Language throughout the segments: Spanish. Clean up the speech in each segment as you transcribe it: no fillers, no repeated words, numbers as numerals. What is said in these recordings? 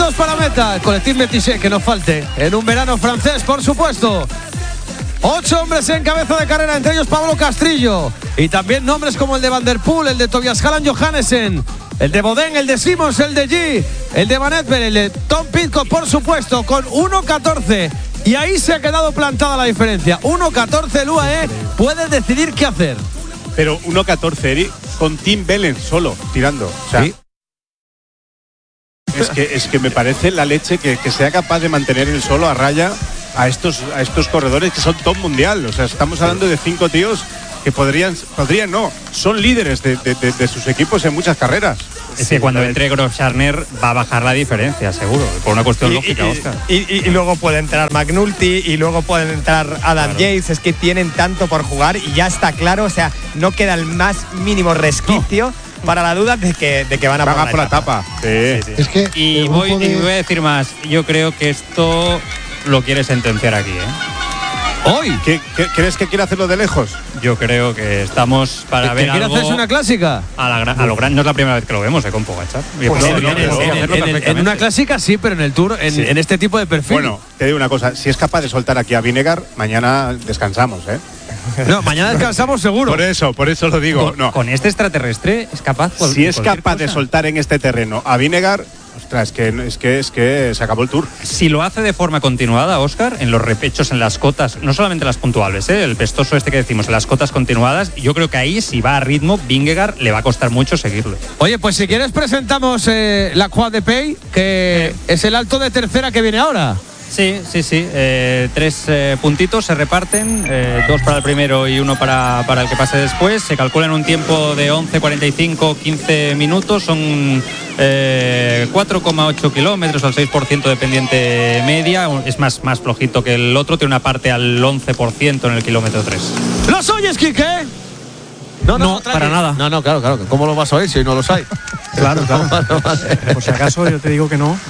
metros para meta. El Collectif Métisé, que no falte. En un verano francés, por supuesto. 8 hombres en cabeza de carrera, entre ellos Pablo Castrillo. Y también nombres como el de Van der Poel, el de Tobias Hallan Johannesen, el de Bodén, el de Simons, el de G, el de Van Edberg, el de Tom Pidcock, por supuesto, con 1.14. Y ahí se ha quedado plantada la diferencia. 1.14, el UAE puede decidir qué hacer. Pero 1.14, Eri, con Tim Wellens solo, tirando. O sea, sí. Es que me parece la leche que sea capaz de mantener el solo a raya a estos corredores que son top mundial. O sea, estamos hablando de 5 tíos que podrían no, son líderes de sus equipos en muchas carreras. Es que cuando entre Grosjean va a bajar la diferencia, seguro, por una cuestión lógica, Óscar. Y luego puede entrar McNulty y luego pueden entrar Adam Yates. Es que tienen tanto por jugar y ya está claro, o sea, no queda el más mínimo resquicio para la duda de que van a por la etapa. Sí. Es que y voy a decir más, yo creo que esto lo quiere sentenciar aquí, ¿Hoy? ¿Qué crees que quiere hacerlo de lejos? Yo creo que estamos para ver algo. ¿Quiere hacerse una clásica? A lo grande. No es la primera vez que lo vemos, con Pogačar. En una clásica sí, pero en el Tour, en este tipo de perfil. Bueno, te digo una cosa, si es capaz de soltar aquí a Vingegaard, mañana descansamos, No, mañana descansamos seguro. Por eso lo digo. Con este extraterrestre es capaz. Si es capaz de soltar en este terreno a Vingegaard, ostras, es que se acabó el Tour. Si lo hace de forma continuada, Óscar, en los repechos, en las cotas, no solamente las puntuables, el pestoso este que decimos, en las cotas continuadas, yo creo que ahí, si va a ritmo, Vingegaard le va a costar mucho seguirlo. Oye, pues si quieres presentamos la Croix de Pey, que es el alto de tercera que viene ahora. Sí. 3 puntitos se reparten, 2 para el primero y 1 para el que pase después. Se calcula en un tiempo de 11:45, 15 minutos. Son 4,8 kilómetros al 6% de pendiente media. Es más flojito que el otro. Tiene una parte al 11% en el kilómetro 3. ¿Los oyes, Quique? No, para nada. No, claro. ¿Cómo lo vas a oír si hoy no los hay? Claro. Vale. Por si acaso yo te digo que no.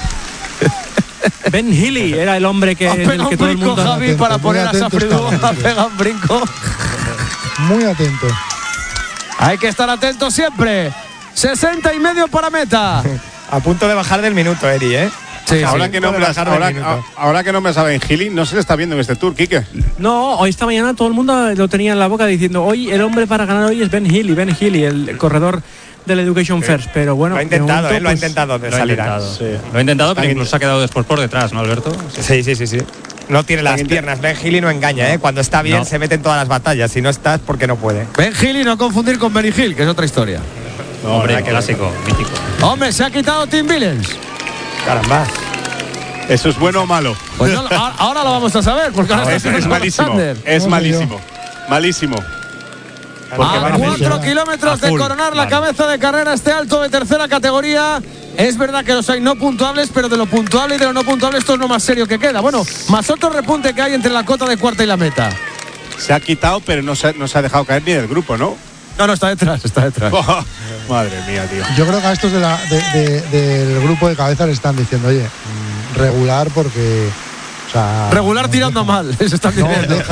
Ben Healy era el hombre que todo el mundo... Javi, para poner a Safridú a pegar un brinco. Muy atento. Hay que estar atento siempre. 60,5 para meta. A punto de bajar del minuto, Eri, Sí, ahora que no me sabe en Healy, no se le está viendo en este Tour, Quique. No, hoy esta mañana todo el mundo lo tenía en la boca diciendo, hoy el hombre para ganar hoy es Ben Healy, el corredor del Education First, pero bueno, lo ha intentado, lo ha intentado de salir. Lo ha intentado, pero incluso se ha quedado después por detrás, ¿no, Alberto? Sí. No tiene las piernas. Ben Healy no engaña, Cuando está bien se mete en todas las batallas. Si no estás, porque no puede. Ben Healy, no confundir con Benny Hill, que es otra historia. No, hombre, clásico, mítico. Hombre, se ha quitado Tim Wellens. Caramba. ¿Eso es bueno o malo? Pues no, ahora lo vamos a saber, porque ahora es malísimo. Es malísimo. A 4 kilómetros de coronar la cabeza de carrera este alto de tercera categoría. Es verdad que los hay no puntuables, pero de lo puntuable y de lo no puntuable esto es lo más serio que queda. Bueno, más otro repunte que hay entre la cota de cuarta y la meta. Se ha quitado, pero no se ha dejado caer ni del grupo, ¿no? No, está detrás. Oh, madre mía, tío. Yo creo que a estos del grupo de cabeza le están diciendo, oye, regular porque... O sea, regular tirando mal. Eso está bien.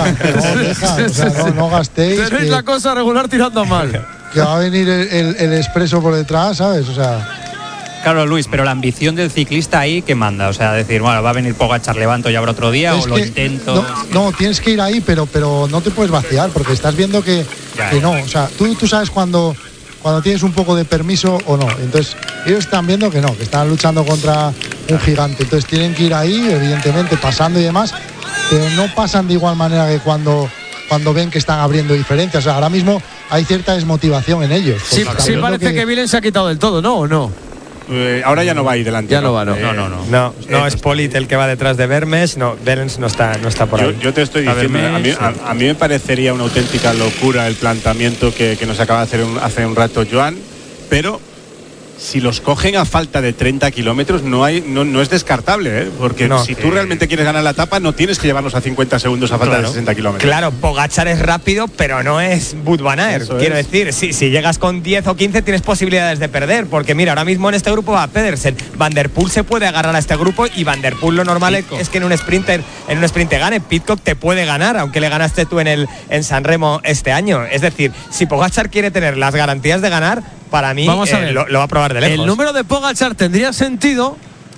No gastéis. Tenéis la cosa regular tirando mal. Que va a venir el expreso por detrás, ¿sabes? O sea... Claro, Luis, pero la ambición del ciclista ahí, ¿qué manda? O sea, decir, bueno, va a venir Pogačar, levanto y habrá otro día, o lo intento... No, tienes que ir ahí, pero no te puedes vaciar, porque estás viendo que no. O sea, tú sabes cuando tienes un poco de permiso o no. Entonces, ellos están viendo que no, que están luchando contra un gigante. Entonces, tienen que ir ahí, evidentemente, pasando y demás, pero no pasan de igual manera que cuando ven que están abriendo diferencias. O sea, ahora mismo hay cierta desmotivación en ellos. Sí, parece que Wellens se ha quitado del todo, ¿no? ¿O no? Ahora ya no va ahí delante. Ya no va, no. No, es Polit el que va detrás de Vermes. No, Wellens no está por ahí. Yo te estoy diciendo, a mí me parecería una auténtica locura el planteamiento que nos acaba de hacer hace un rato Joan, pero si los cogen a falta de 30 kilómetros no es descartable, porque si tú realmente quieres ganar la etapa no tienes que llevarlos a 50 segundos a falta de 60 kilómetros. Claro, Pogačar es rápido, pero no es Wout van Aert. Quiero decir, si llegas con 10 o 15 tienes posibilidades de perder, porque mira, ahora mismo en este grupo va Pedersen. Van der Poel se puede agarrar a este grupo y Van der Poel lo normal es que en un sprint gane. Pidcock te puede ganar, aunque le ganaste tú en San Remo este año. Es decir, si Pogačar quiere tener las garantías de ganar, para mí lo va a probar de lejos. El número de Pogačar tendría sentido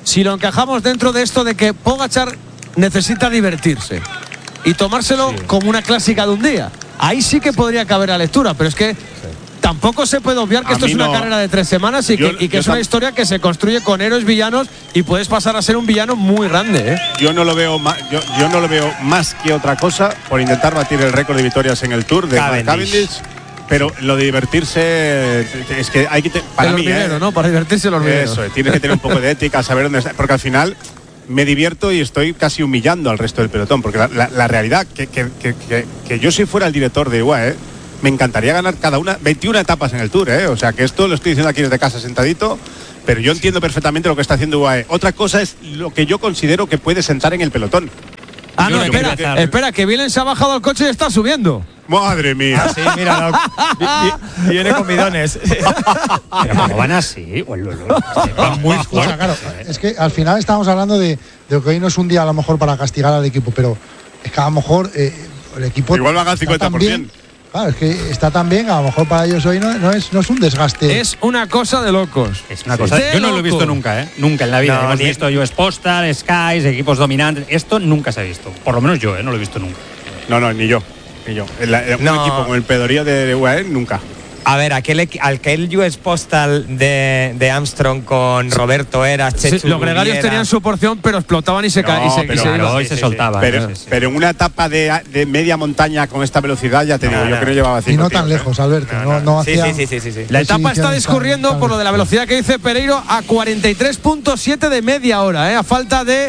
si lo encajamos dentro de esto de que Pogačar necesita divertirse y tomárselo como una clásica de un día. Ahí sí que podría caber la lectura, pero es que tampoco se puede obviar que esto es una carrera de 3 semanas y que es una historia que se construye con héroes villanos y puedes pasar a ser un villano muy grande, ¿eh? Yo no lo veo más que otra cosa por intentar batir el récord de victorias en el Tour de Cavendish. Pero lo de divertirse es que hay que para mí, ¿no? Para divertirse los hormiguero. Eso, tienes que tener un poco de ética, saber dónde está, porque al final me divierto y estoy casi humillando al resto del pelotón, porque la realidad que yo si fuera el director de UAE, me encantaría ganar cada una 21 etapas en el Tour, o sea que esto lo estoy diciendo aquí desde casa sentadito, pero yo entiendo perfectamente lo que está haciendo UAE. Otra cosa es lo que yo considero que puede sentar en el pelotón. No, espera, que Vilen se ha bajado al coche y está subiendo. Madre mía. Sí, mira, viene con bidones. Pero ¿cómo van así? Van muy fuertes. O sea, claro, es que al final estamos hablando de que hoy no es un día a lo mejor para castigar al equipo, pero es que a lo mejor el equipo igual van al 50%. Claro, es que está tan bien, a lo mejor para ellos hoy no es un desgaste. Es una cosa de locos. Es una cosa. Yo no lo he visto nunca, Nunca en la vida. Hemos visto US Postal, Skies, equipos dominantes. Esto nunca se ha visto. Por lo menos yo, no lo he visto nunca. No, ni yo. Un equipo con el pedorío de UAE, nunca. A ver, aquel US Postal de Armstrong con Roberto Eras, Chechu, los gregarios tenían su porción, pero explotaban y se soltaban. Pero en una etapa de media montaña con esta velocidad, ya te digo, yo creo que llevaba 5 y no tan lejos, Alberto. No hacía. Sí. La etapa está discurriendo por lo de la velocidad que dice Pereiro a 43.7 de media hora, a falta de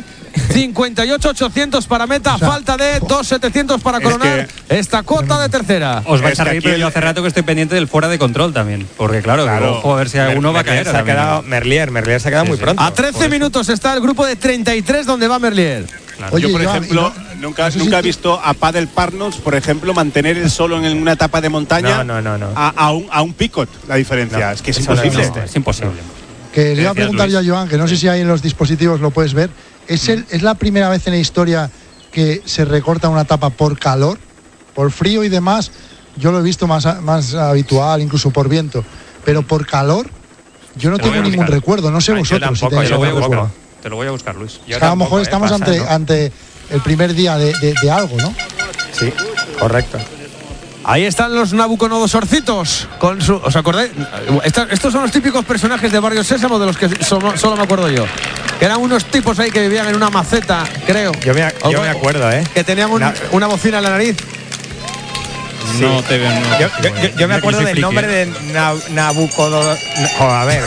58.800 para meta, a falta de 2.700 para coronar esta cota de tercera. Os vais a reír, pero yo hace rato que estoy pendiente del fuera de control también, porque claro, ojo a ver si alguno va a caer. Se ha quedado Merlier se ha quedado muy pronto. A 13 minutos está el grupo de 33 donde va Merlier. Claro. Oye, yo, por ejemplo, nunca he visto a Padel Parnos, por ejemplo, mantener el solo en una etapa de montaña a un picot la diferencia. Es que es imposible. Es imposible. Que le iba a preguntar yo a Joan, que no sé si hay en los dispositivos lo puedes ver. ¿Es la primera vez en la historia que se recorta una etapa por calor? Por frío y demás, yo lo he visto más habitual, incluso por viento. Pero por calor, yo no tengo ningún recuerdo. No sé vosotros si tenéis algún recuerdo. Te lo voy a buscar, Luis. O sea, a lo mejor estamos ante el primer día de algo, ¿no? Sí, correcto. Ahí están los nabucodonosorcitos con su. ¿Os acordáis? Estos son los típicos personajes de Barrio Sésamo de los que solo me acuerdo yo. Que eran unos tipos ahí que vivían en una maceta, creo. Yo me acuerdo, que tenían una bocina en la nariz. Sí. No te veo. Yo me acuerdo del nombre de Nabucodonosor. A ver.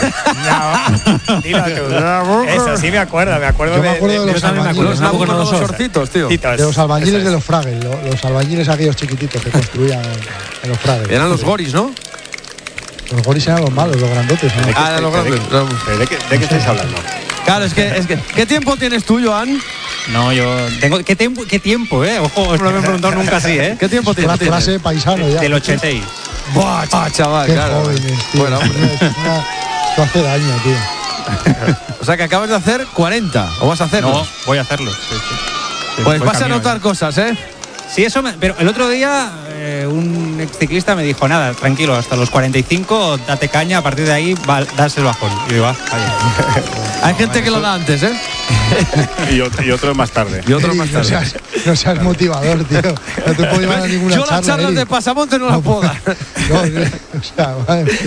Dilo tú. Eso sí me acuerdo. Me acuerdo de los nabucodonosorcitos, tío. De los albañiles de los Fraggles. Los albañiles aquellos chiquititos que construían en los Fraggles. Eran los goris, ¿no? Los goris eran los malos, los grandotes, ¿no? Eran los grandes. ¿De qué estáis hablando? Claro, es que ¿qué tiempo tienes tú, Joan? No, yo tengo ¿qué tiempo, Ojo, no me he preguntado nunca así, ¿Qué tiempo tienes? Clase de paisano ya. Del 86. Buah, chaval, qué claro. jóvenes, tío. Bueno, esto hace daño, tío. O sea que acabas de hacer 40, ¿o vas a hacerlo? No, voy a hacerlo. Sí. Pues vas a notar cosas, Sí, pero el otro día un exciclista me dijo, nada, tranquilo, hasta los 45 date caña, a partir de ahí das el bajón. Y digo, hay gente que lo da antes, y otro más tarde. No seas motivador, tío. No te puedo llevar a ninguna charla. Yo las charlas de pasamonte no las puedo dar. O sea, madre mía.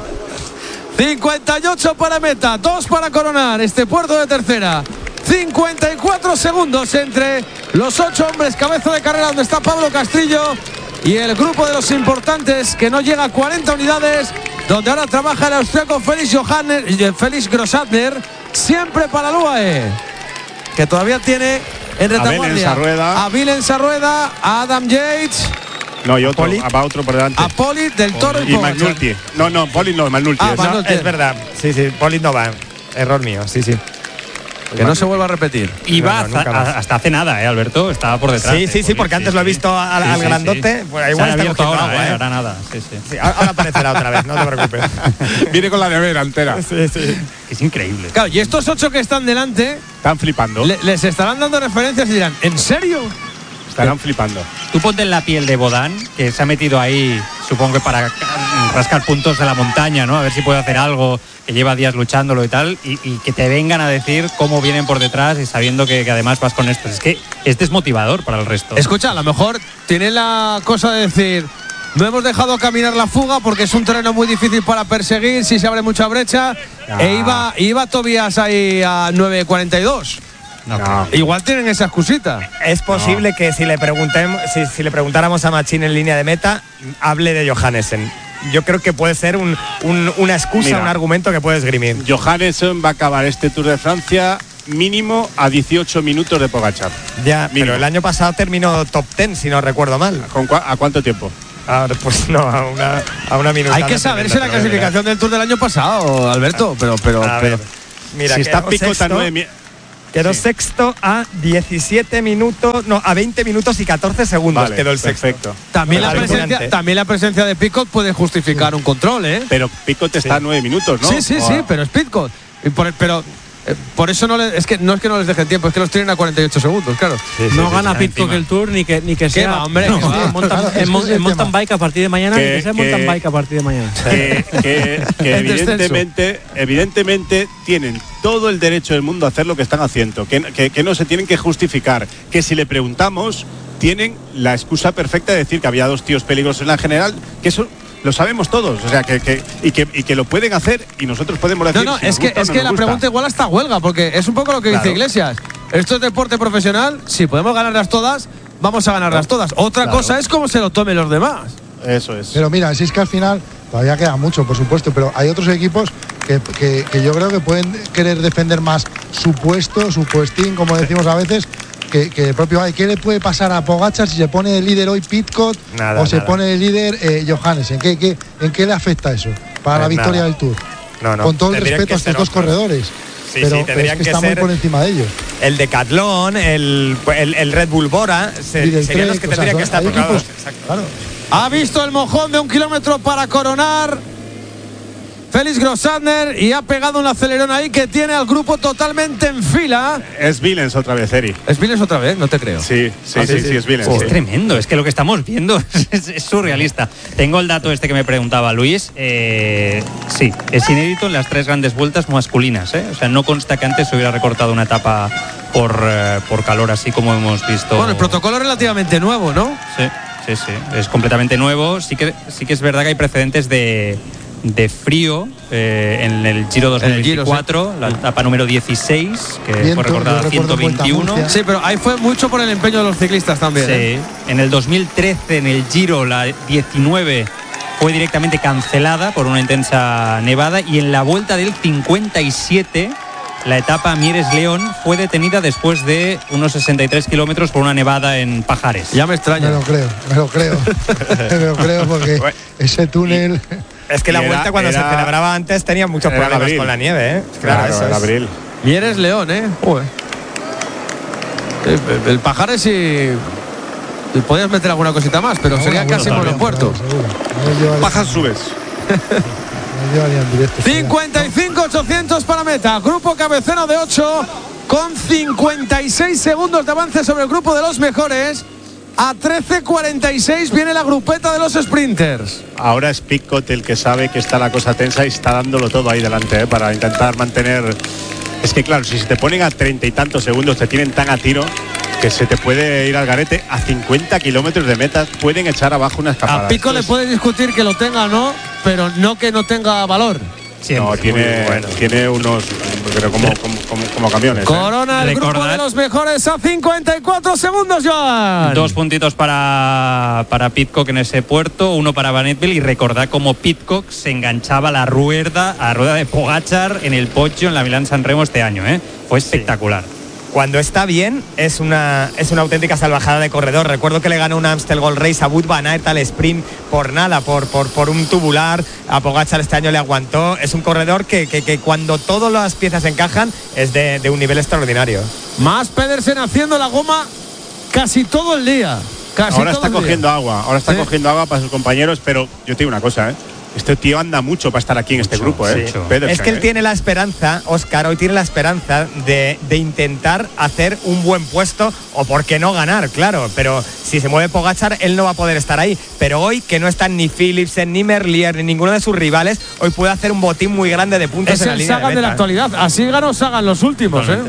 58 para meta, 2 para coronar este puerto de tercera. 54 segundos entre los 8 hombres cabeza de carrera donde está Pablo Castrillo y el grupo de los importantes que no llega a 40 unidades, donde ahora trabaja el austriaco Felix Grossatner, siempre para el UAE, que todavía tiene en retaguardia a Vilen Sarrueda, a Adam Yates. No, y otro, va otro por delante. A Polit, Del Toro y McNulty. No, Polit no, McNulty. Es verdad. Sí, Polit no va. Error mío, sí. Que no se vuelva a repetir. Y va hasta hace nada, Alberto. Estaba por detrás. Sí, porque antes lo he visto al grandote. Sí. Pues igual está abierto ahora, agua, ahora nada. Sí, ahora aparecerá otra vez, no te preocupes. Viene con la nevera entera. Sí. Es increíble. Claro, y estos 8 que están delante están flipando. Les estarán dando referencias y dirán, ¿en serio? Estarán flipando. Tú ponte en la piel de Bodán, que se ha metido ahí, supongo que para rascar puntos de la montaña, ¿no? A ver si puede hacer algo, que lleva días luchándolo y tal, y que te vengan a decir cómo vienen por detrás y sabiendo que además vas con esto. Es que es desmotivador para el resto. Escucha, a lo mejor tiene la cosa de decir: no hemos dejado caminar la fuga porque es un terreno muy difícil para perseguir, si se abre mucha brecha. Iba Tobias ahí a 9.42. No. Igual tienen esa excusita. Es posible que si le preguntáramos a Machín en línea de meta, hable de Johannesen. Yo creo que puede ser una excusa, Mira, un argumento que puede esgrimir. Johannesen va a acabar este Tour de Francia mínimo a 18 minutos de Pogačar. Ya, mínimo. pero el año pasado terminó top 10, si no recuerdo mal. ¿A cuánto tiempo? Pues no, a una minuta. Hay que saberse la clasificación del Tour del año pasado, Alberto, pero mira, si está Picot a 9. Quedó sexto a 17 minutos, no, a 20 minutos y 14 segundos Vale, quedó el sexto. Perfecto. También Vale, la presencia de Picot puede justificar un control, ¿eh? Pero Picot está a 9 minutos, ¿no? Sí, pero es Picot. Por eso no es que no les dejen tiempo, es que los tienen a 48 segundos, claro. No gana Pidcock el Tour ni que sea. va, hombre, no, que va. en mountain bike a partir de mañana, ni que sea mountain bike a partir de mañana. Que evidentemente tienen todo el derecho del mundo a hacer lo que están haciendo, que no se tienen que justificar, que si le preguntamos tienen la excusa perfecta de decir que había dos tíos peligrosos en la general, que eso lo sabemos todos, o sea, que lo pueden hacer y nosotros podemos decir. No, si es nos gusta o que no nos la gusta. pregunta igual hasta huelga, porque es un poco lo que dice Iglesias. Esto es deporte profesional, si podemos ganarlas todas, vamos a ganarlas todas. Otra cosa es cómo se lo tomen los demás. Eso es. Pero mira, si es que al final todavía queda mucho, por supuesto, pero hay otros equipos que yo creo que pueden querer defender más su puesto, su puestín, como decimos a veces, que el propio. ¿Qué le puede pasar a Pogačar si se pone de líder hoy Pidcock o se pone de líder Johannesen? ¿En qué le afecta eso para la victoria del Tour? No, Con todo el tendrían respeto a estos dos corredores. Sí, pero sí, tendrían es que que está muy ser por encima de ellos. el Decathlon, el Red Bull Bora, serían los que tendrían que estar tocados. Claro. Ha visto el mojón de 1 kilómetro para coronar Félix Grossander y ha pegado un acelerón ahí que tiene al grupo totalmente en fila. Es Villens otra vez, Eri. ¿Es Villens otra vez? No te creo. Sí, es Villens. Es tremendo, es que lo que estamos viendo es surrealista. Tengo el dato este que me preguntaba Luis. Sí, es inédito en las 3 grandes vueltas masculinas. O sea, no consta que antes se hubiera recortado una etapa por calor, así como hemos visto. Bueno, el protocolo es relativamente nuevo, ¿no? Sí. Es completamente nuevo. Sí que es verdad que hay precedentes de frío en el Giro 2024, la etapa número 16, que fue recordada a 121. Sí, pero ahí fue mucho por el empeño de los ciclistas también. Sí, en el 2013, en el Giro, la 19 fue directamente cancelada por una intensa nevada, y en la vuelta del 57, la etapa Mieres-León fue detenida después de unos 63 kilómetros por una nevada en Pajares. Ya me extraña. Me lo creo. Me lo creo porque ese túnel. Es que la vuelta cuando se celebraba antes tenía muchos problemas con la nieve, ¿eh? Claro, eso es. Abril. Mieres León, Joder. El Pajares sí. Podías meter alguna cosita más, pero sería casi monopuerto. Pajas subes. 55.800 para meta. Grupo cabecero de 8 con 56 segundos de avance sobre el grupo de los mejores. A 13.46 viene la grupeta de los sprinters. Ahora es Pidcock el que sabe que está la cosa tensa y está dándolo todo ahí delante, para intentar mantener. Es que claro, si se te ponen a 30 y tantos segundos, te tienen tan a tiro que se te puede ir al garete. A 50 kilómetros de meta pueden echar abajo una escapada. A Pidcock le puede discutir que lo tenga o no, pero no que no tenga valor. No, tiene unos, pero como camiones. Corona el grupo de los mejores a 54 segundos, Joan. 2 puntitos para Pidcock en ese puerto, 1 para Van Eetveld, y recordad cómo Pidcock se enganchaba a la rueda de Pogačar en el Poggio en la Milán-San Remo este año, Fue espectacular. Cuando está bien, es una auténtica salvajada de corredor. Recuerdo que le ganó un Amstel Gold Race a Wout van Aert al sprint por nada, por un tubular. A Pogačar este año le aguantó. Es un corredor que cuando todas las piezas encajan es de un nivel extraordinario. Más Pedersen haciendo la goma casi todo el día. Ahora está cogiendo agua. Ahora está cogiendo agua para sus compañeros, pero yo te digo una cosa, Este tío anda mucho para estar aquí en este grupo, ¿eh? Sí. Pedersen, es que él tiene la esperanza, Óscar, hoy tiene la esperanza de intentar hacer un buen puesto o por qué no ganar, claro. Pero si se mueve Pogačar, él no va a poder estar ahí. Pero hoy, que no están ni Philipsen, ni Merlier, ni ninguno de sus rivales, hoy puede hacer un botín muy grande de puntos Es en la el línea Sagan de la actualidad. Así ganó Sagan los últimos, ¿eh?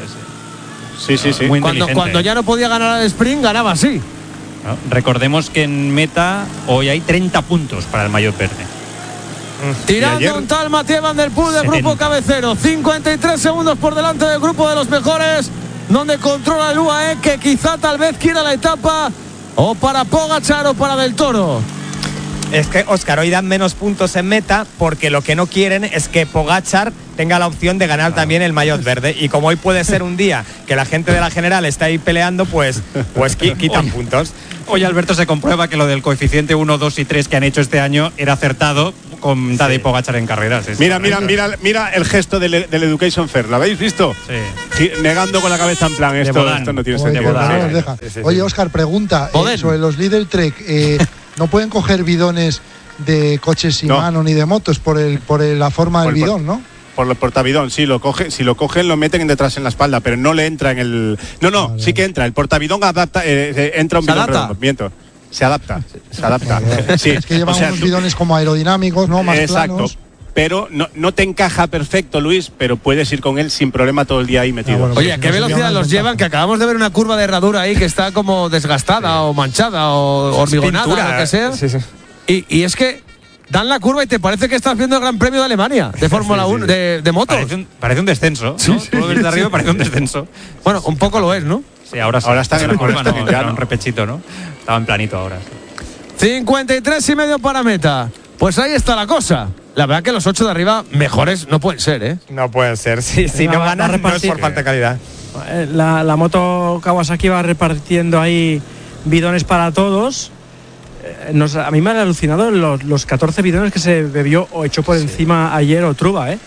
Sí. Muy Cuando inteligente. ya no podía ganar al sprint, ganaba así. ¿No? Recordemos que en meta hoy hay 30 puntos para el maillot verde. Tirando ayer- un tal Mathieu Van Der Poel del 70. grupo cabecero. 53 segundos por delante del grupo de los mejores, donde controla el UAE, que quizá tal vez quiera la etapa o para Pogačar o para Del Toro. Es que, Óscar, hoy dan menos puntos en meta porque lo que no quieren es que Pogačar tenga la opción de ganar también el maillot verde. Y como hoy puede ser un día que la gente de la general está ahí peleando, pues quitan puntos. Hoy, Alberto, se comprueba que lo del coeficiente 1, 2 y 3 que han hecho este año era acertado con Tadej Pogačar en carreras. Mira el gesto del Education Fair. ¿Lo habéis visto? Sí. Negando con la cabeza en plan, esto no tiene Oye, sentido. que no Sí. nos deja. Oye, Óscar, pregunta Boden. sobre los Lidl Trek. ¿No pueden coger bidones de coches sin No. mano ni de motos por la forma del Por- bidón, no? Por el portavidón, sí, si lo cogen, lo meten detrás en la espalda, pero no le entra en el. No, Vale, sí que entra. El portavidón adapta, entra un ¿Se bidón adapta? redondo. Miento. Se adapta. Sí, Es que llevan o sea, unos bidones como aerodinámicos, ¿no? Más exacto. planos. Pero no te encaja perfecto, Luis, pero puedes ir con él sin problema todo el día ahí metido. bueno. Oye, ¿a si qué no se velocidad llama los desventaja. llevan? Que acabamos de ver una curva de herradura ahí que está como desgastada o manchada o hormigonada, Pintura, lo que sea. sí. Y es que dan la curva y te parece que estás viendo el Gran Premio de Alemania, de Fórmula 1, de motos. Parece un descenso. ¿no? Tú lo ves de arriba, parece un descenso. Bueno, un poco lo es, ¿no? Sí, ahora sí. Ahora está en la el curva, curva, no, ya era no. un repechito, ¿no? Estaba en planito ahora. Sí. 53,5 para meta. Pues ahí está la cosa. La verdad que los 8 de arriba mejores no pueden ser, ¿eh? No pueden ser. Si Venga, no va a ganan, no es repartir. por falta de calidad. La moto Kawasaki va repartiendo ahí bidones para todos. A mí me han alucinado los 14 bidones que se bebió o echó por encima ayer Otruba, ¿eh?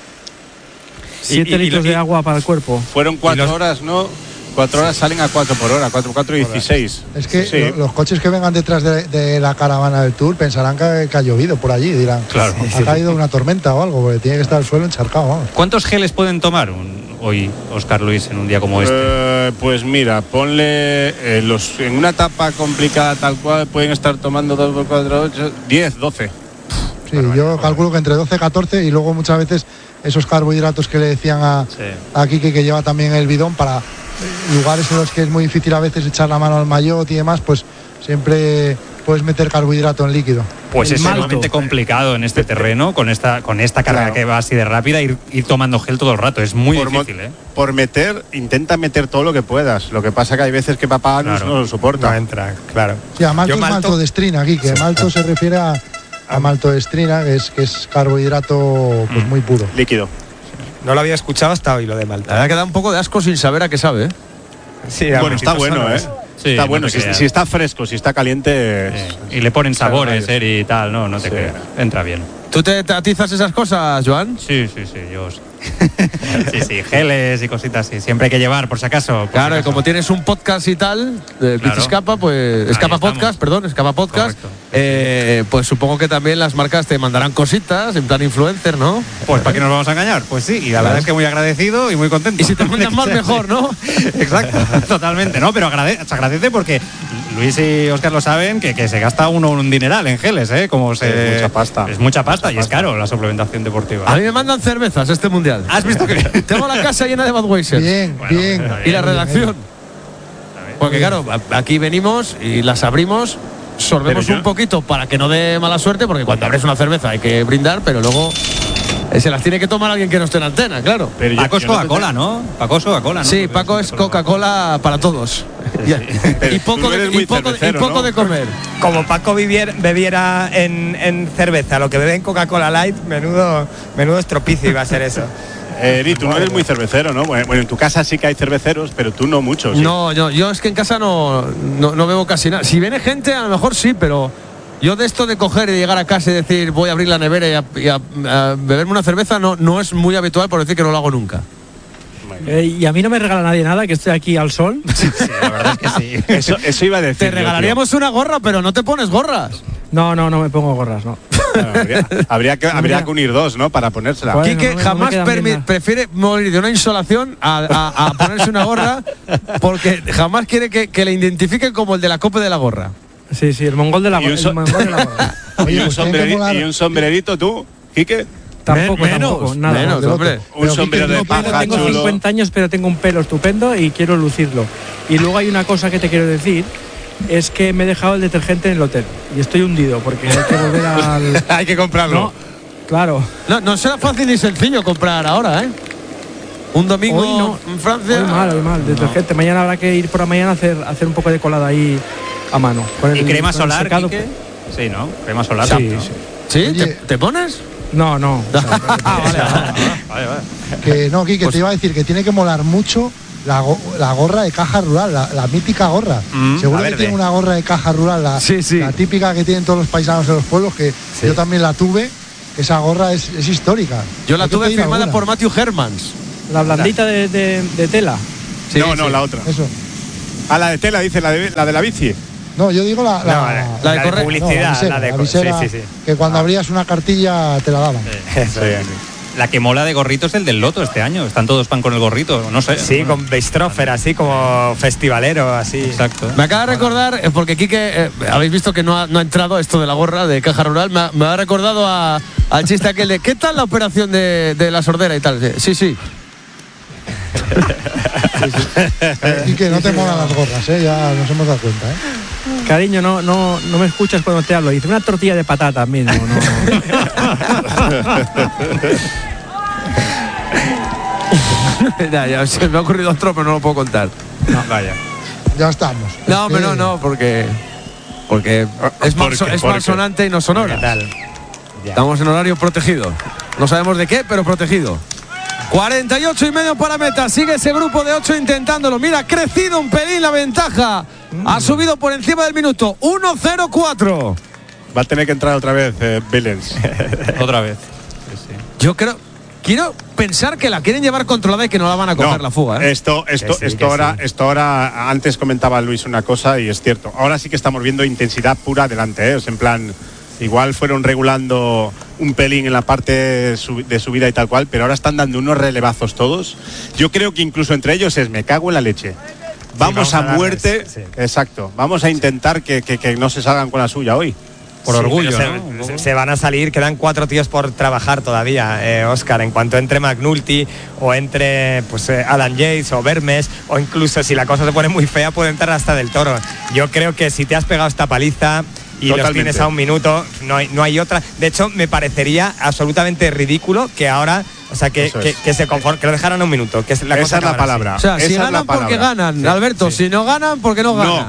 7 litros de agua para el cuerpo. Fueron 4 horas, ¿no? 4 horas salen a 4 por hora, 4 y 16. Es que Sí. los coches que vengan detrás de la caravana del Tour pensarán que ha llovido por allí. Dirán, Claro. ha caído una tormenta o algo, porque tiene que estar el suelo encharcado, vamos. ¿Cuántos geles pueden tomar hoy, Óscar Luis, en un día como este? Pues mira, ponle en una etapa complicada tal cual pueden estar tomando 2 por 4, 8, 10, 12. Sí, yo calculo que entre 12 y 14 y luego muchas veces esos carbohidratos que le decían a Kike que lleva también el bidón para lugares en los que es muy difícil a veces echar la mano al maillot y demás, pues siempre puedes meter carbohidrato en líquido. Pues el es malto. sumamente complicado en este terreno, con esta carga Claro. que va así de rápida, ir tomando gel todo el rato. Es muy Por mo- difícil, ¿eh? Por intenta meter todo lo que puedas. Lo que pasa que hay veces que papá Claro. no lo soporta. No entra, claro. Sí, a malto Yo es malto- malto de estrina aquí, que malto se refiere a maltodestrina, que es carbohidrato pues muy puro. Líquido. No lo había escuchado hasta hoy, lo de La Malta. verdad que da un poco de asco sin saber a qué sabe, ¿eh? Sí, Bueno, está bueno, ¿eh? Sí, está no bueno. te Si, creas. si está fresco, si está caliente. Y le ponen sabores, rayos. y tal, no te Sí. creas. Entra bien. ¿Tú te atizas esas cosas, Joan? Sí, yo sí. sí, geles y cositas así. Siempre hay que llevar, por si acaso. por Claro, si y acaso. como tienes un podcast y tal, de Claro. Escapa, pues. Ahí Escapa estamos. Podcast, perdón, Escapa Podcast. Correcto. Pues supongo que también las marcas te mandarán cositas, en plan influencer, ¿no? Pues ¿para qué nos vamos a engañar? Pues sí, y la verdad es que muy agradecido y muy contento. Y si te mandan más, mejor, ¿no? Exacto, totalmente. No, pero se agradece porque Luis y Óscar lo saben que se gasta uno un dineral en geles, ¿eh? Es mucha pasta. Es mucha pasta y es caro la suplementación deportiva. A mí me mandan cervezas este mundial. ¿Has visto que? Tengo la casa llena de Budweiser. Bien, Bueno, bien. está Y la bien. redacción. Porque claro, aquí venimos y las abrimos, sorbemos Pero yo- un poquito para que no dé mala suerte, porque cuando abres una cerveza hay que brindar, pero luego se las tiene que tomar alguien que no esté en antena, claro. Pero Paco es yo no te- Coca-Cola, ¿no? Paco es Coca-Cola, ¿no? Sí, Paco es Coca-Cola para todos. Pero Y tú poco, no eres de, muy y poco, de, y cervecero, poco ¿no? de comer. Como Paco bebiera en cerveza lo que bebe en Coca-Cola Light, menudo estropicio iba a ser eso. Eri, tú no eres muy cervecero, ¿no? Bueno, en tu casa sí que hay cerveceros, pero tú no mucho. ¿sí? No, yo es que en casa no bebo casi nada. Si viene gente, a lo mejor sí, pero yo de esto de coger y llegar a casa y decir voy a abrir la nevera y a beberme una cerveza no es muy habitual, por decir que no lo hago nunca. Y a mí no me regala nadie nada, que estoy aquí al sol. Sí, la verdad es que sí. Eso iba a decir. Te yo, tío. regalaríamos una gorra, pero no te pones gorras. No me pongo gorras, no. Bueno, habría que unir dos, ¿no? Para ponérsela. Bueno, Quique no me jamás quedan bien prefiere morir de una insolación a ponerse una gorra porque jamás quiere que le identifiquen como el de la copa de la gorra. Sí, el mongol de la Y un gorra. Y pues un sombrerito, tú, Quique. Tampoco, nada. Menos, hombre. Un sombrero de paja Tengo chulo. 50 años, pero tengo un pelo estupendo y quiero lucirlo. Y luego hay una cosa que te quiero decir, es que me he dejado el detergente en el hotel y estoy hundido porque hay que volver al... Hay que comprarlo. No, claro. No será fácil ni sencillo comprar ahora, ¿eh? Un domingo Hoy no. en Francia. Hoy mal, detergente. Mañana habrá que ir por la mañana a hacer un poco de colada ahí a mano. ¿Y crema solar, secado. Quique? Sí, ¿no? Crema solar. Sí, ¿no? sí. ¿Sí? Oye. ¿Te pones? No. Vale. Que no, Quique, te iba a decir que tiene que molar mucho la gorra de Caja Rural, la mítica gorra. Seguro la que verde. tiene una gorra de Caja Rural, la típica que tienen todos los paisanos en los pueblos, que yo también la tuve. Esa gorra es histórica. Yo la Hay que tuve pedir firmada alguna. por Matthew Hermans. La blandita de tela. Sí, no, sí. la otra. Eso. La de tela, dice, la de la bici. No, yo digo la de correr. publicidad, no, la visera, sí. que cuando abrías una cartilla te la daban. La que mola de gorrito es el del Loto este año. Están todos pan con el gorrito, no sé. Sí, con Beistrofer, así como festivalero, así. Exacto. Me acaba de recordar, porque Quique, habéis visto que no ha entrado esto de la gorra de Caja Rural, me ha recordado al chiste aquel de ¿qué tal la operación de la sordera y tal? Sí. Y que no te molan las gorras, ya nos hemos dado cuenta, Cariño, no me escuchas cuando te hablo. Hice una tortilla de patata mismo, ¿no? ya, se me ha ocurrido otro, pero no lo puedo contar. Vaya. Ya estamos. No, Es que- pero no, porque es malsonante y no sonora. ¿Qué tal? Ya. Estamos en horario protegido. No sabemos de qué, pero protegido. 48,5 para meta. Sigue ese grupo de 8 intentándolo. Mira, ha crecido un pelín la ventaja. Ha subido por encima del minuto. 1-0-4. Va a tener que entrar otra vez Billens. Otra vez. Yo quiero pensar que la quieren llevar controlada y que no la van a coger la fuga, ¿eh? Esto ahora, antes comentaba Luis una cosa y es cierto. Ahora sí que estamos viendo intensidad pura adelante, ¿eh? O sea, en plan, igual fueron regulando un pelín en la parte de subida y tal cual, pero ahora están dando unos relevazos todos. Yo creo que incluso entre ellos me cago en la leche. Vamos a darles, muerte. sí. Exacto. Vamos a intentar que no se salgan con la suya hoy. Por orgullo, pero ¿no? se van a salir, quedan 4 tíos por trabajar todavía, Óscar. En cuanto entre McNulty o entre Alan Yates o Vermes, o incluso si la cosa se pone muy fea puede entrar hasta Del Toro. Yo creo que si te has pegado esta paliza y los Totalmente. tienes a un minuto, no hay otra. De hecho, me parecería absolutamente ridículo que ahora, o sea, que lo dejaran a un minuto. Que es la Esa cosa es la acabará palabra. O sea, Esa si es la ganan porque palabra. ganan, Sí, Alberto. sí. Si no ganan porque no ganan.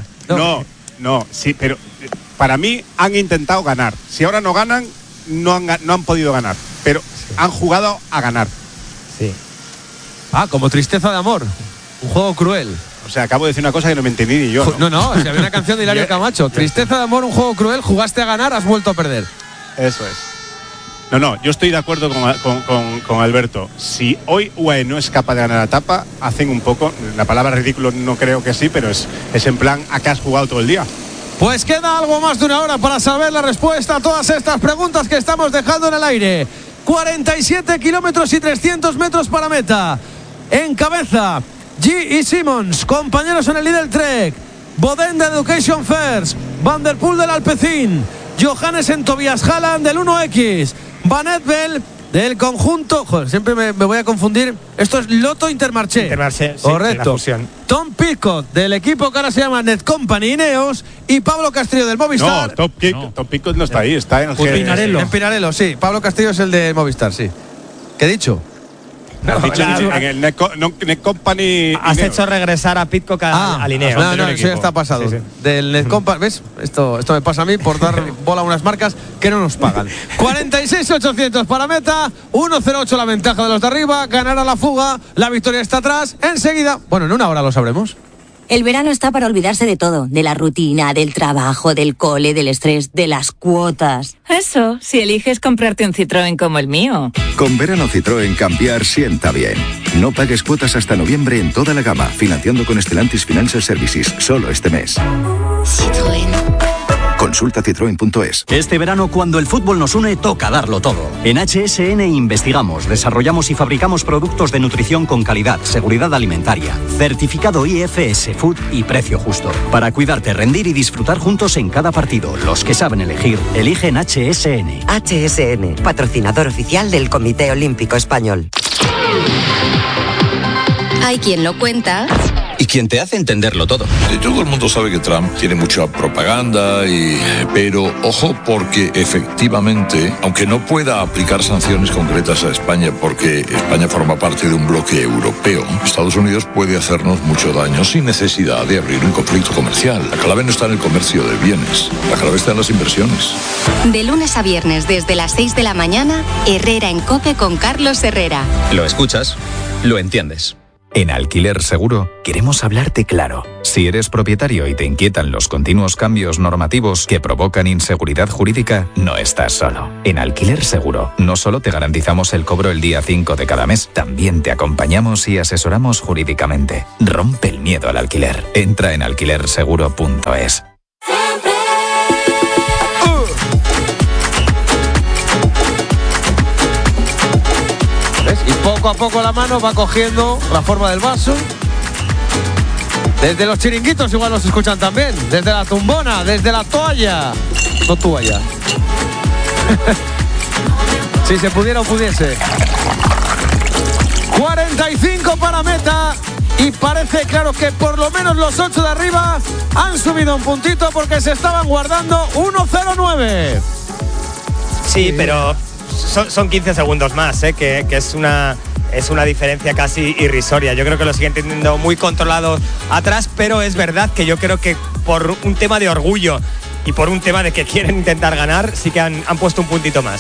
No, sí, pero para mí han intentado ganar. Si ahora no ganan, no han podido ganar, pero han jugado a ganar. Sí. Ah, como Tristeza de Amor. Un juego cruel. O sea, acabo de decir una cosa que no me entendí ni yo. No, si había una canción de Hilario Camacho. Tristeza de Amor, un juego cruel, jugaste a ganar, has vuelto a perder. Eso es. No, yo estoy de acuerdo con Alberto. Si hoy UAE no es capaz de ganar la etapa, hacen un poco, la palabra ridículo no creo que sí, pero es en plan, acá has jugado todo el día. Pues queda algo más de una hora para saber la respuesta a todas estas preguntas que estamos dejando en el aire. 47 kilómetros y 300 metros para meta. En cabeza, G y Simmons, compañeros en el Lidl Trek. Boden de Education First. Van der Poel del Alpecin. Johannes en Tobias Halland del 1X. Van Etbel del conjunto. Joder, siempre me voy a confundir. Esto es Lotto Intermarché. Intermarché, sí, correcto. de la fusión. Tom Pitcock del equipo que ahora se llama Net Company Ineos. Y Pablo Castillo del Movistar. No, Top Pico no está ahí, está en el Pinarello. En Pinarello, sí. Pablo Castillo es el de Movistar, sí. ¿Qué he dicho? Has dicho en el Net Company. Has Ineos. hecho regresar a Pitcock al Ineos. No, eso ya está pasado. Sí, sí. Del Net Company, ¿ves? Esto me pasa a mí por dar bola a unas marcas que no nos pagan. 46.800 para meta, 1.08 la ventaja de los de arriba, ganará la fuga, la victoria está atrás, enseguida, bueno, en una hora lo sabremos. El verano está para olvidarse de todo, de la rutina, del trabajo, del cole, del estrés, de las cuotas. Eso, si eliges comprarte un Citroën como el mío. Con verano Citroën cambiar sienta bien. No pagues cuotas hasta noviembre en toda la gama, financiando con Stellantis Financial Services, solo este mes. Citroën. Consulta citroen.es. Este verano, cuando el fútbol nos une, toca darlo todo. En HSN investigamos, desarrollamos y fabricamos productos de nutrición con calidad, seguridad alimentaria, certificado IFS Food y precio justo. Para cuidarte, rendir y disfrutar juntos en cada partido. Los que saben elegir, eligen HSN. HSN, patrocinador oficial del Comité Olímpico Español. Hay quien lo cuenta y quien te hace entenderlo todo. Todo el mundo sabe que Trump tiene mucha propaganda, pero ojo, porque efectivamente, aunque no pueda aplicar sanciones concretas a España porque España forma parte de un bloque europeo, Estados Unidos puede hacernos mucho daño sin necesidad de abrir un conflicto comercial. La clave no está en el comercio de bienes, la clave está en las inversiones. De lunes a viernes desde las 6 de la mañana, Herrera en COPE con Carlos Herrera. Lo escuchas, lo entiendes. En Alquiler Seguro queremos hablarte claro. Si eres propietario y te inquietan los continuos cambios normativos que provocan inseguridad jurídica, no estás solo. En Alquiler Seguro no solo te garantizamos el cobro el día 5 de cada mes, también te acompañamos y asesoramos jurídicamente. Rompe el miedo al alquiler. Entra en alquilerseguro.es. Y poco a poco la mano va cogiendo la forma del vaso. Desde los chiringuitos igual nos escuchan también. Desde la tumbona, desde la toalla. No toalla. Si se pudiera o pudiese. 45 para meta. Y parece claro que por lo menos los 8 de arriba han subido un puntito porque se estaban guardando 1-0-9. Sí, pero son 15 segundos más, que es una diferencia casi irrisoria. Yo creo que lo siguen teniendo muy controlado atrás, pero es verdad que yo creo que por un tema de orgullo y por un tema de que quieren intentar ganar, sí que han puesto un puntito más.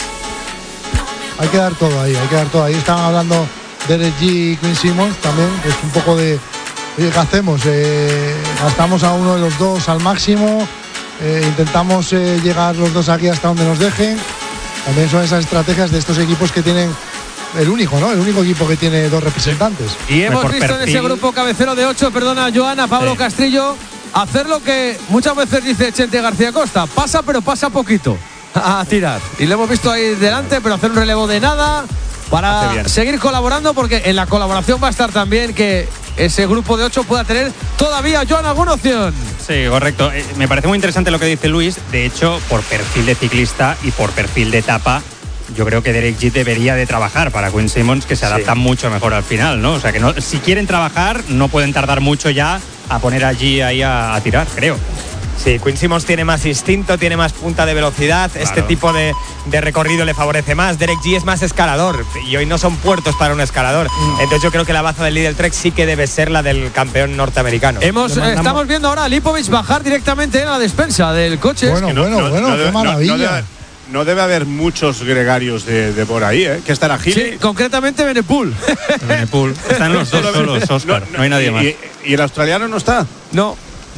Hay que dar todo ahí, Estaban hablando Derek G y Quinn Simmons también, pues un poco de, oye, ¿qué hacemos? Gastamos a uno de los dos al máximo, intentamos llegar los dos aquí hasta donde nos dejen. También son esas estrategias de estos equipos que tienen el único equipo que tiene dos representantes. Y hemos visto en ese grupo cabecero de 8, perdona Joana, Pablo Castrillo, hacer lo que muchas veces dice Chente García Costa, pasa pero pasa poquito a tirar. Y lo hemos visto ahí delante, pero hacer un relevo de nada para seguir colaborando, porque en la colaboración va a estar también que ese grupo de 8 pueda tener todavía, Joan, alguna opción. Sí, correcto. Me parece muy interesante lo que dice Luis. De hecho, por perfil de ciclista y por perfil de etapa, yo creo que Derek Jeet debería de trabajar para Quinn Simmons, que se adapta mucho mejor al final, ¿no? O sea, que no, si quieren trabajar, no pueden tardar mucho ya a poner allí ahí a tirar, creo. Sí, Quinn Simmons tiene más instinto, tiene más punta de velocidad, claro. Este tipo de recorrido le favorece más. Derek G es más escalador y hoy no son puertos para un escalador. Entonces yo creo que la baza del Lidl Trek sí que debe ser la del campeón norteamericano. Estamos viendo ahora a Lipovic bajar directamente en la despensa del coche. Bueno, qué maravilla. No debe haber muchos gregarios de por ahí, ¿eh? Que estará Gili. Sí, concretamente Benepul. Benepul. Están los dos solos, Óscar. No hay nadie más. ¿Y el australiano no está? No.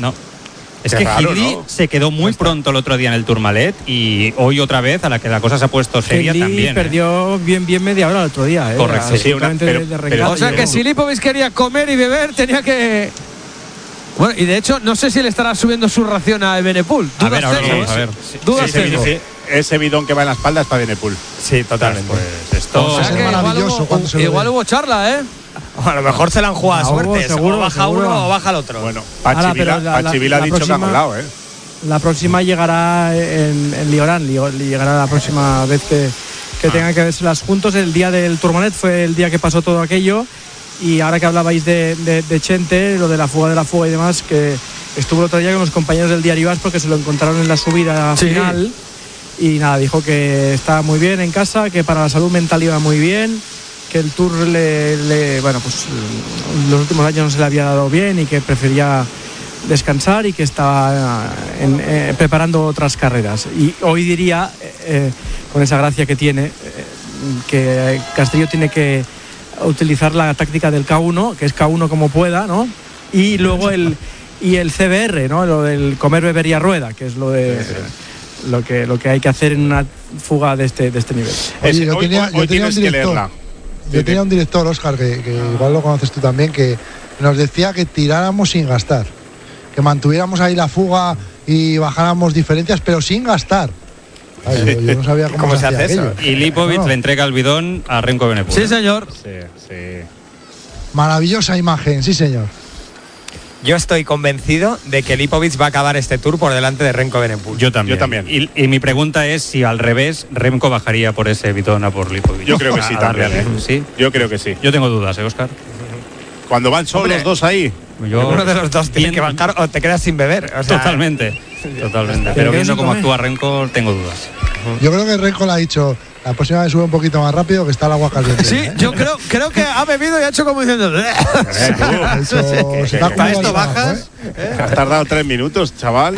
Es que Gili se quedó muy pronto el otro día en el Tourmalet y hoy otra vez, a la que la cosa se ha puesto seria también. Perdió bien media hora el otro día. Correcto. Sí, o sea que si Lipovic quería comer y beber, tenía que... Bueno, y de hecho, no sé si le estará subiendo su ración a Benepul. A ver, ahora vamos a ver. Dudas tengo. Ese bidón que va en la espalda es para Benepul. Sí, totalmente. Pues esto... O sea que igual hubo charla, ¿eh? A lo mejor se la han jugado a suerte. Seguro, o baja uno o baja el otro. Bueno, Pachivila ha dicho que ha hablado, ¿eh? La próxima llegará en Liorán. Llegará la próxima vez que tengan que verselas juntos. El día del Tourmalet fue el día que pasó todo aquello. Y ahora que hablabais de Chente, lo de la fuga y demás, que estuvo el otro día con los compañeros del diario AS porque se lo encontraron en la subida final. Y nada, dijo que estaba muy bien en casa, que para la salud mental iba muy bien, que el Tour bueno, pues los últimos años no se le había dado bien y que prefería descansar y que estaba preparando otras carreras. Y hoy diría, con esa gracia que tiene, que Castillo tiene que utilizar la táctica del K1, que es K1 como pueda, ¿no? Y luego el CBR, ¿no? Lo del comer, beber y a rueda, que es lo de... Lo que hay que hacer en una fuga de este nivel. Oye, yo tenía un director, Óscar, que igual lo conoces tú también, que nos decía que tiráramos sin gastar, que mantuviéramos ahí la fuga y bajáramos diferencias, pero sin gastar. Ay, yo no sabía cómo se hace eso. Y Lipovic le entrega el bidón a Remco Evenepoel. Sí, señor. Sí. Maravillosa imagen, sí, señor. Yo estoy convencido de que Lipovic va a acabar este Tour por delante de Remco Evenepoel. Yo también. Y mi pregunta es si al revés Remco bajaría por ese bidón a por Lipovic. Yo creo que sí también. ¿Sí? Yo creo que sí. Yo tengo dudas, Óscar. Cuando van solos los dos ahí. Uno de los dos tiene que bajar o te quedas sin beber. O sea, Totalmente. Pero viendo cómo actúa Remco, tengo dudas. Yo creo que Remco le ha dicho: la próxima vez sube un poquito más rápido, que está el agua caliente. Sí, yo creo que ha bebido y ha hecho como diciendo. ¿Para esto bajas? Has tardado 3 minutos, chaval.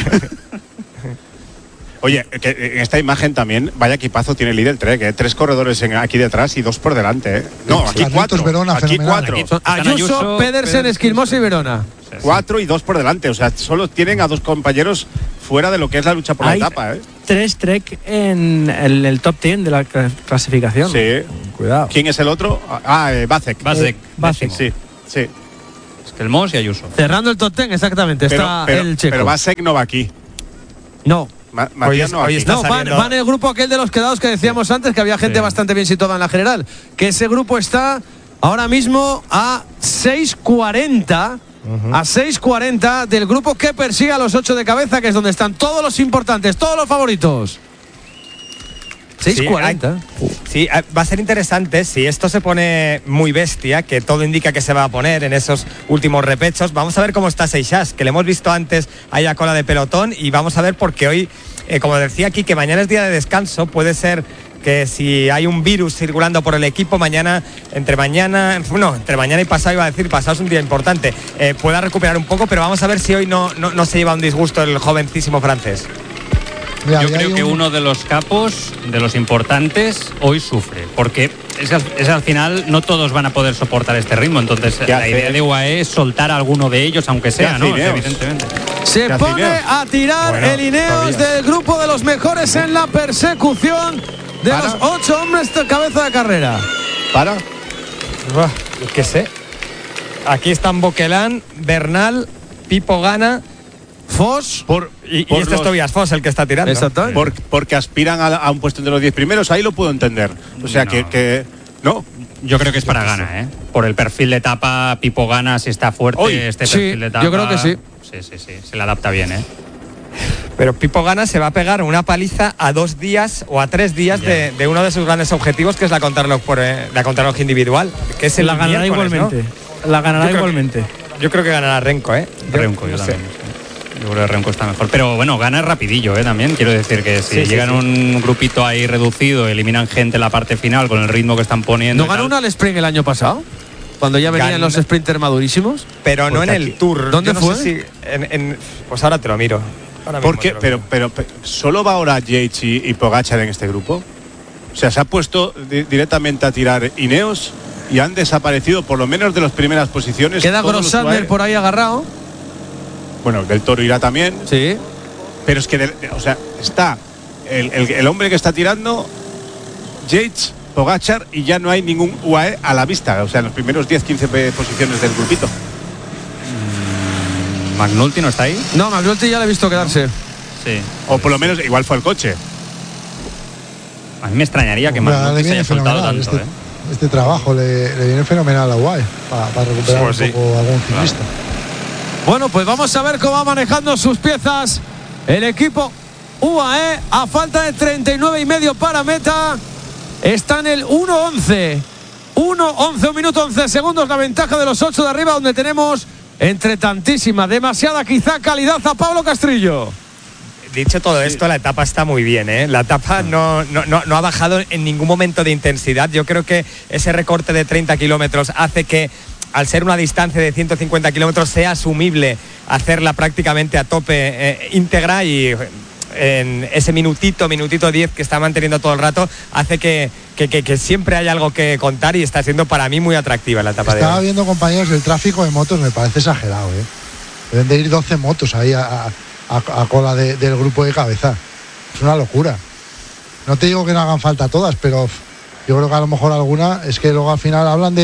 Oye, que en esta imagen también, vaya equipazo tiene el líder Trek, 3 corredores aquí detrás y 2 por delante. No, aquí 4. Verona, aquí 4. Ayuso, Pedersen, Esquilmosa y Verona. 4 y 2 por delante. O sea, solo tienen a 2 compañeros fuera de lo que es la lucha por la etapa. 3 Trek en el top 10 de la clasificación. Sí. Cuidado. ¿Quién es el otro? Vacek. Vacek. Sí. Esquilmosa y Ayuso. Cerrando el top 10, exactamente. Está el checo. Pero Vacek no va aquí. No. Matías no van el grupo aquel de los quedados que decíamos antes, que había gente bastante bien situada en la general. Que ese grupo está ahora mismo a 6:40. A 6:40 del grupo que persigue a los 8 de cabeza, que es donde están todos los importantes, todos los favoritos. 6:40. Sí, va a ser interesante si esto se pone muy bestia, que todo indica que se va a poner en esos últimos repechos. Vamos a ver cómo está Seixas, que le hemos visto antes ahí a cola de pelotón, y vamos a ver porque hoy, como decía aquí, que mañana es día de descanso. Puede ser que si hay un virus circulando por el equipo, entre mañana y pasado, iba a decir, pasado es un día importante, pueda recuperar un poco, pero vamos a ver si hoy no se lleva un disgusto el jovencísimo francés. Yo creo que uno de los capos, de los importantes, hoy sufre, porque es al final no todos van a poder soportar este ritmo, entonces la idea de UAE es soltar a alguno de ellos, aunque sea, ¿no? Evidentemente. Se pone a tirar el Ineos del grupo de los mejores en la persecución de los 8 hombres de cabeza de carrera. ¿Qué sé? Aquí están Boquelán, Bernal, Pipo Gana, Foss y este es Tobias Foss el que está tirando. Exactamente. Porque aspiran a un puesto entre los 10 primeros, ahí lo puedo entender. O sea, que no. Yo creo que es para Gana, por el perfil de etapa. Pipo Gana, si está fuerte, perfil de etapa. Yo creo que sí. Sí, se le adapta bien, Pero Pipo Gana se va a pegar una paliza a 2 días o a 3 días de uno de sus grandes objetivos, que es la contrarreloj individual, que es la ganará igualmente, ¿no? La ganará igualmente. Yo creo que ganará Renko, Renko, yo también. Yo creo que Renko está mejor. Pero bueno, gana rapidillo, también. Quiero decir que si llegan un grupito ahí reducido, eliminan gente en la parte final con el ritmo que están poniendo. ¿No ganó una al sprint el año pasado? Cuando ya venían los sprinters madurísimos. Pero no en el Tour. ¿Dónde fue? Sé si pues ahora te lo miro. ¿Por qué? Pero ¿solo va ahora Yates y Pogačar en este grupo? O sea, se ha puesto directamente a tirar Ineos y han desaparecido por lo menos de las primeras posiciones. Queda Grossander por ahí agarrado. Bueno, Del Toro irá también. Sí. Pero es que, está el hombre que está tirando, Yates, Pogačar, y ya no hay ningún UAE a la vista. O sea, en los primeros 10-15 posiciones del grupito. ¿McNulty no está ahí? No, McNulty ya le he visto quedarse. Sí. O por lo menos igual fue el coche. A mí me extrañaría que McNulty se haya soltado tanto. Este trabajo le viene fenomenal a UAE para recuperar un poco algún ciclista. Bueno, pues vamos a ver cómo va manejando sus piezas el equipo UAE. A falta de 39,5 para meta, está en el 1:11. 1:11, 1 minuto 11 segundos, la ventaja de los 8 de arriba, donde tenemos entre tantísima, demasiada quizá calidad a Pablo Castrillo. Dicho todo esto, la etapa está muy bien, La etapa no ha bajado en ningún momento de intensidad. Yo creo que ese recorte de 30 kilómetros hace que, al ser una distancia de 150 kilómetros, sea asumible hacerla prácticamente a tope íntegra, y en ese minutito 10 que está manteniendo todo el rato hace que siempre haya algo que contar, y está siendo para mí muy atractiva la etapa. Estaba viendo, compañeros, el tráfico de motos me parece exagerado. Deben de ir 12 motos ahí a cola del grupo de cabeza. Es una locura. No te digo que no hagan falta todas, pero yo creo que a lo mejor alguna, es que luego al final hablan de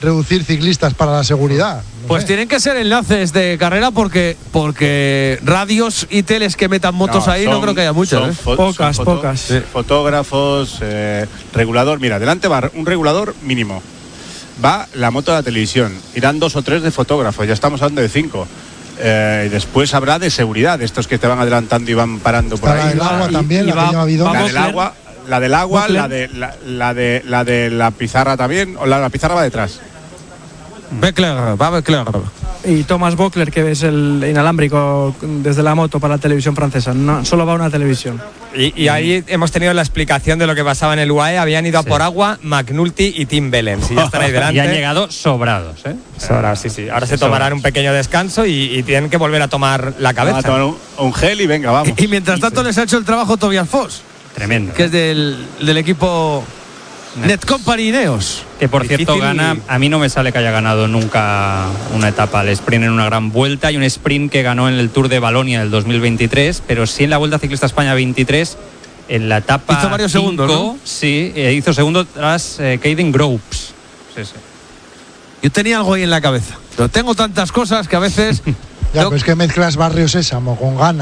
reducir ciclistas para la seguridad. Pues tienen que ser enlaces de carrera porque radios y teles que metan motos ahí no creo que haya muchas. Pocas. Sí. Fotógrafos, regulador. Mira, delante va un regulador mínimo. Va la moto de la televisión. Irán 2 o 3 de fotógrafos. Ya estamos hablando de 5. Y después habrá de seguridad, estos que te van adelantando y van parando por ahí. La del agua también, la que lleva bidón. La del agua, la de la pizarra también, o la pizarra va detrás. Beckler. Y Thomas Bockler, que es el inalámbrico desde la moto para la televisión francesa. No, solo va una televisión. Y ahí hemos tenido la explicación de lo que pasaba en el UAE. Habían ido a por agua McNulty y Tim Bellens. Y ya están ahí delante. Y han llegado sobrados, ¿eh? Sobrados, sí. Ahora se tomarán un pequeño descanso y tienen que volver a tomar la cabeza. Vamos a tomar un gel y venga, vamos. Y mientras tanto les ha hecho el trabajo Tobias Foss. Tremendo. Que es del equipo Net Company Ineos. Que por cierto gana, a mí no me sale que haya ganado nunca una etapa al sprint en una gran vuelta. Hay un sprint que ganó en el Tour de Valonia del 2023, pero sí en la Vuelta Ciclista España 23, en la etapa hizo varios 5, segundos, ¿no? Sí, hizo segundo tras Caden Groves. Sí. Yo tenía algo ahí en la cabeza, pero tengo tantas cosas que a veces... Ya, pero es que mezclas Barrio Sésamo con ganas.